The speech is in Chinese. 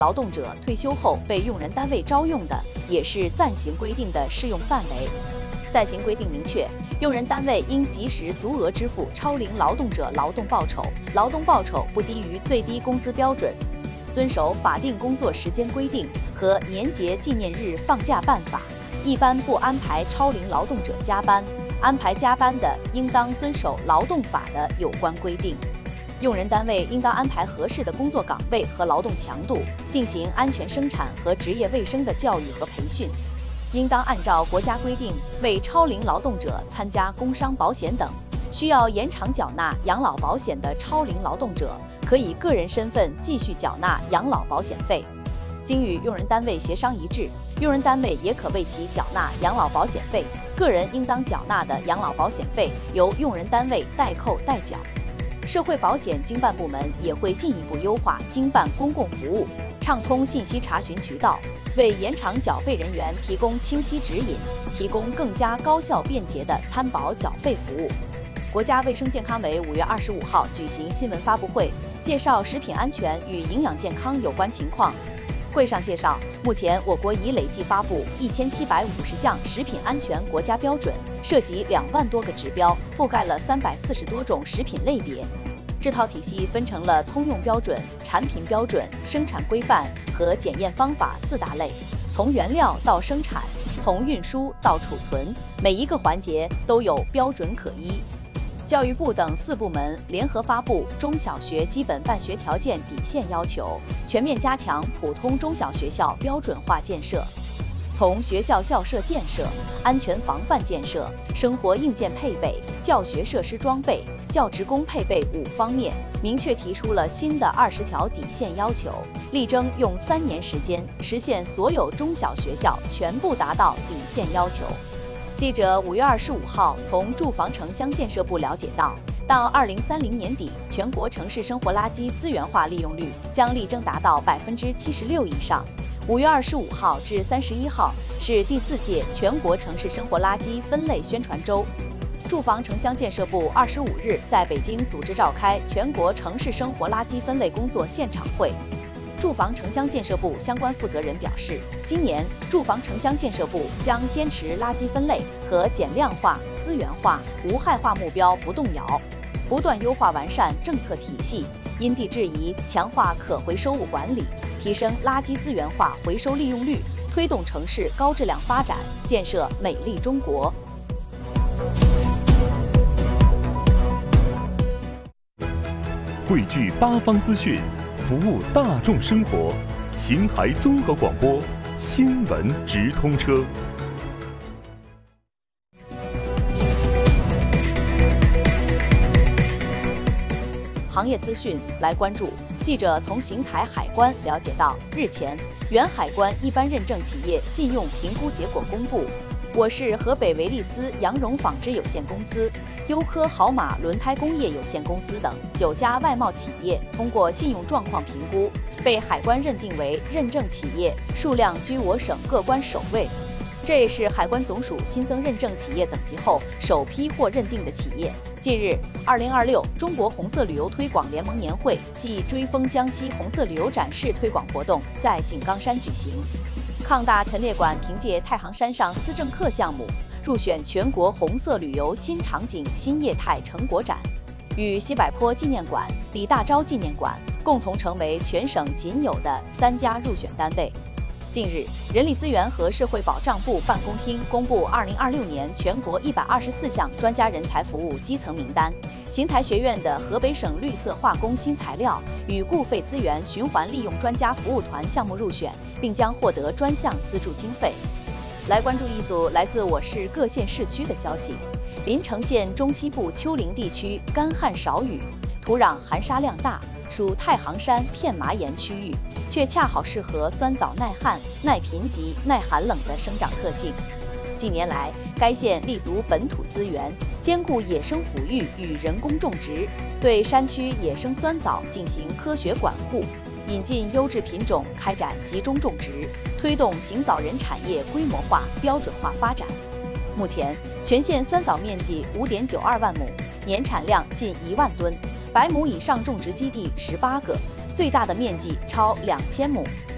劳动者退休后被用人单位招用的，也是暂行规定的适用范围。暂行规定明确，用人单位应及时足额支付超龄劳动者劳动报酬，劳动报酬不低于最低工资标准，遵守法定工作时间规定和年节纪念日放假办法，一般不安排超龄劳动者加班，安排加班的应当遵守劳动法的有关规定。用人单位应当安排合适的工作岗位和劳动强度，进行安全生产和职业卫生的教育和培训。应当按照国家规定为超龄劳动者参加工伤保险等需要延长缴纳养老保险的超龄劳动者，可以个人身份继续缴纳养老保险费。经与用人单位协商一致，用人单位也可为其缴纳养老保险费，个人应当缴纳的养老保险费由用人单位代扣代缴。社会保险经办部门也会进一步优化经办公共服务，畅通信息查询渠道，为延长缴费人员提供清晰指引，提供更加高效便捷的参保缴费服务。国家卫生健康委5月25号举行新闻发布会，介绍食品安全与营养健康有关情况。会上介绍，目前我国已累计发布1750项食品安全国家标准，涉及2万多个指标，覆盖了340多种食品类别。这套体系分成了通用标准、产品标准、生产规范和检验方法4大类，从原料到生产，从运输到储存，每一个环节都有标准可依。教育部等4部门联合发布《中小学基本办学条件底线要求》，全面加强普通中小学校标准化建设。从学校校舍建设、安全防范建设、生活硬件配备、教学设施装备、教职工配备5方面，明确提出了新的20条底线要求，力争用3年时间实现所有中小学校全部达到底线要求。记者5月25号从住房城乡建设部了解到，到2030年底，全国城市生活垃圾资源化利用率将力争达到76%以上。5月25号至31号是第4届全国城市生活垃圾分类宣传周。住房城乡建设部25日在北京组织召开全国城市生活垃圾分类工作现场会。住房城乡建设部相关负责人表示，今年住房城乡建设部将坚持垃圾分类和减量化、资源化、无害化目标不动摇，不断优化完善政策体系，因地制宜强化可回收物管理，提升垃圾资源化回收利用率，推动城市高质量发展，建设美丽中国。 汇聚8方资讯，服务大众生活。邢台综合广播新闻直通车。 行业资讯来关注。记者从邢台海关了解到，日前，原海关一般认证企业信用评估结果公布，我市河北维利斯羊绒纺织有限公司、优科好马轮胎工业有限公司等9家外贸企业通过信用状况评估，被海关认定为认证企业，数量居我省各关首位。这也是海关总署新增认证企业等级后首批获认定的企业。近日，2026中国红色旅游推广联盟年会暨追风江西红色旅游展示推广活动在井冈山举行。抗大陈列馆凭借太行山上思政课项目入选全国红色旅游新场景新业态成果展，与西柏坡纪念馆、李大钊纪念馆共同成为全省仅有的3家入选单位。近日，人力资源和社会保障部办公厅公布2026年全国124项专家人才服务基层名单，邢台学院的河北省绿色化工新材料与固废资源循环利用专家服务团项目入选，并将获得专项资助经费。来关注一组来自我市各县市区的消息。临城县中西部丘陵地区干旱少雨，土壤含沙量大，属太行山片麻岩区域，却恰好适合酸枣耐旱、耐贫瘠、耐寒冷的生长特性。近年来，该县立足本土资源，兼顾野生抚育与人工种植，对山区野生酸枣进行科学管护，引进优质品种，开展集中种植，推动行枣仁产业规模化、标准化发展。目前，全县酸枣面积5.92万亩，年产量近1万吨，100亩以上种植基地18个，最大的面积超2000亩。